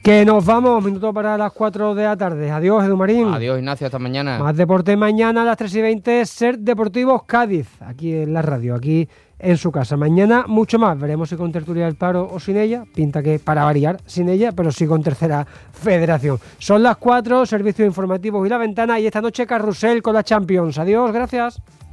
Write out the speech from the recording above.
Que nos vamos, minuto para las 4 de la tarde. Adiós, Edu Marín. Adiós, Ignacio, hasta mañana. Más deporte mañana a las 3:20, Ser Deportivos Cádiz, aquí en la radio, aquí en su casa. Mañana mucho más, veremos si con tertulia del paro o sin ella, pinta que para variar sin ella, pero sí con tercera federación. Son las 4, servicios informativos y La Ventana, y esta noche Carrusel con la Champions. Adiós, gracias.